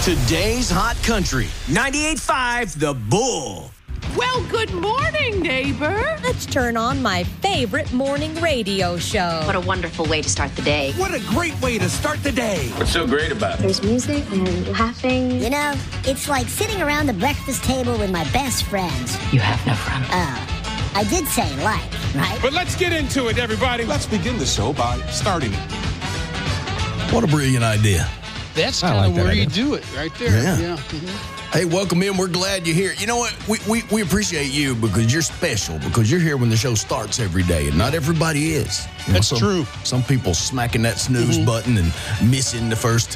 Today's Hot Country, 98.5 The Bull. Well, good morning, neighbor. Let's turn on my favorite morning radio show. What a wonderful way to start the day. What a great way to start the day. What's so great about it? There's music and laughing. You know, it's like sitting around the breakfast table with my best friends. You have no friends. Oh, I did say like, right? But let's get into it, everybody. Let's begin the show by starting it. What a brilliant idea. That's kind of where you do it, right there. Yeah. Hey, welcome in. We're glad you're here. You know what? We appreciate you because you're special, because you're here when the show starts every day, and not everybody is. You know, That's true. Some people smacking that snooze button and missing the first,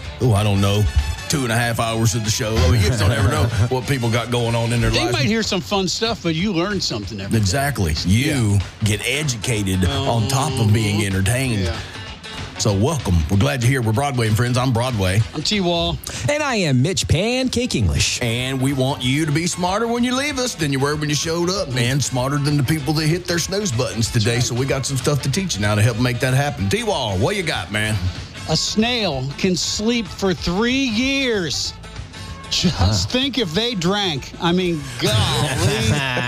2.5 hours of the show. I mean, you just don't ever know what people got going on in their They lives. might hear some fun stuff, but you learn something every day. Exactly. You get educated on top of being entertained. Yeah. So welcome. We're glad you're here. We're Broadway and Friends. I'm Broadway. I'm T-Wall. And I am Mitch Pancake English. And we want you to be smarter when you leave us than you were when you showed up, man. Smarter than the people that hit their snooze buttons today. So we got some stuff to teach you now to help make that happen. T-Wall, what you got, man? A snail can sleep for 3 years. Just think if they drank. I mean, golly.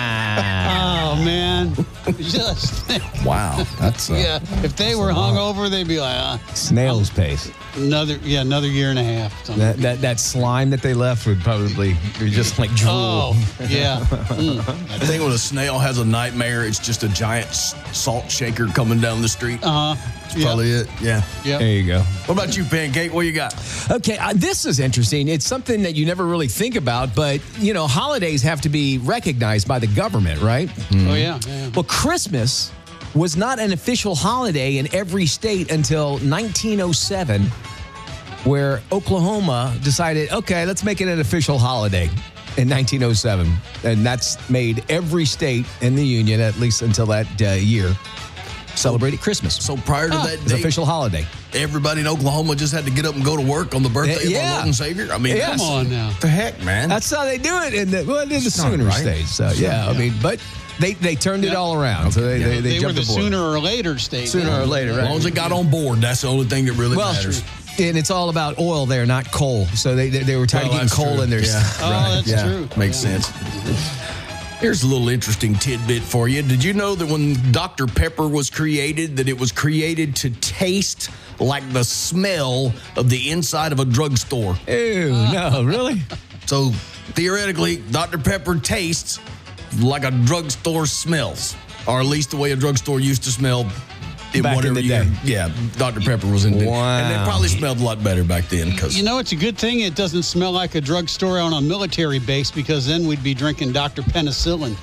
Oh, man. Just think. Wow. That's Yeah, if they were hungover, they'd be like, Snail's pace. another year and a half. Something. That slime that they left would probably be just like drool. Oh, yeah. I think when a snail has a nightmare, it's just a giant salt shaker coming down the street. That's probably it. Yeah. Yep. There you go. What about you, Pancake? What you got? Okay, this is interesting. It's something that you never really think about, but, holidays have to be recognized by the government, right? Oh, yeah. Well, Christmas was not an official holiday in every state until 1907, where Oklahoma decided, okay, let's make it an official holiday in 1907. And that's made every state in the union, at least until that year, celebrated Christmas. So prior to that It's an date, official holiday. everybody in Oklahoma just had to get up and go to work on the birthday of our Lord and Savior? I mean, Come on now. What the heck, man? That's how they do it in the not sooner right. stage. So, I mean, but they turned it all around. So they They were jumped the aboard. sooner or later state. Sooner or later, As right? long as they got on board, that's the only thing that really matters. And it's all about oil there, not coal. So they were tired of getting that's coal true. in there. Yeah. Oh, that's true. Makes sense. Here's a little interesting tidbit for you. Did you know that when Dr. Pepper was created, that it was created to taste like the smell of the inside of a drugstore? Ew, no, really? So theoretically, Dr. Pepper tastes like a drugstore smells, or at least the way a drugstore used to smell. Back in the day. Yeah, Dr. Pepper was invented. Wow. And it probably smelled a lot better back then. You know, it's a good thing it doesn't smell like a drugstore on a military base, because then we'd be drinking Dr. Penicillin.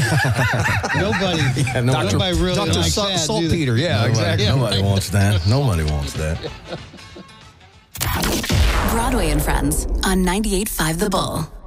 Nobody really Dr. likes that, do they? Saltpeter, yeah, exactly. Nobody wants that. Nobody wants that. Broadway and Friends on 98.5 The Bull.